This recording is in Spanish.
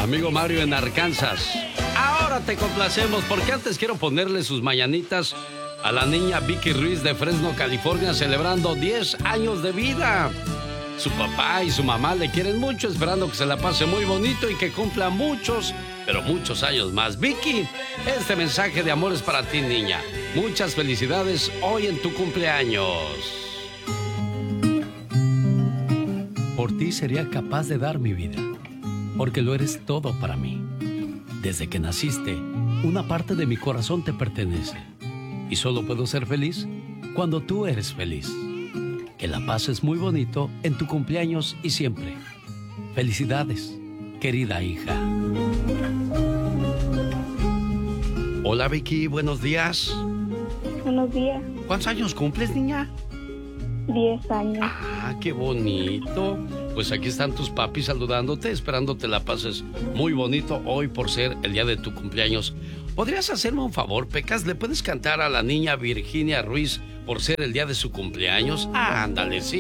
Amigo Mario en Arkansas. Ahora te complacemos porque antes quiero ponerle sus mañanitas a la niña Vicky Ruiz de Fresno, California, celebrando 10 años de vida. Su papá y su mamá le quieren mucho, esperando que se la pase muy bonito y que cumpla muchos, pero muchos años más. Vicky, este mensaje de amor es para ti, niña. Muchas felicidades hoy en tu cumpleaños. Por ti sería capaz de dar mi vida, porque lo eres todo para mí. Desde que naciste, una parte de mi corazón te pertenece. Y solo puedo ser feliz cuando tú eres feliz. Que la pases muy bonito en tu cumpleaños y siempre. Felicidades, querida hija. Hola Vicky, buenos días. Buenos días. ¿Cuántos años cumples, niña? 10 años. Ah, qué bonito. Pues aquí están tus papis saludándote, esperando te la pases muy bonito hoy por ser el día de tu cumpleaños. ¿Podrías hacerme un favor, Pecas? ¿Le puedes cantar a la niña Virginia Ruiz por ser el día de su cumpleaños? Ándale, sí.